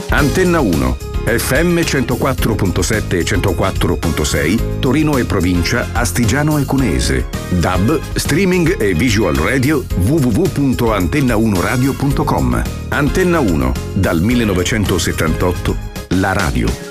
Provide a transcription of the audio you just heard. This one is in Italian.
Antenna 1, FM 104.7 e 104.6, Torino e provincia, Astigiano e Cuneese. DAB, streaming e visual radio, www.antenna1radio.com. Antenna 1, dal 1978, la radio.